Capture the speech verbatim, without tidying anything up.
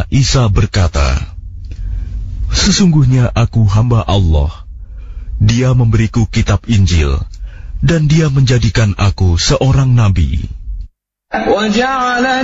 Isa berkata, "Sesungguhnya aku hamba Allah. Dia memberiku kitab Injil, dan Dia menjadikan aku seorang nabi."